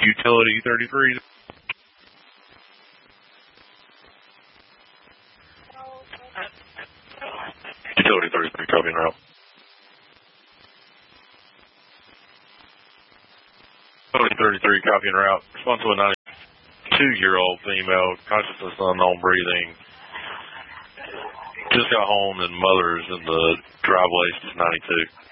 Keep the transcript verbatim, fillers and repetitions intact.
Utility thirty-three. Utility thirty-three, copy en route. Utility thirty-three, copy en route. Response to a ninety-two-year-old female, consciousness unknown, breathing. Just got home and mother's in the driveway. She's ninety-two.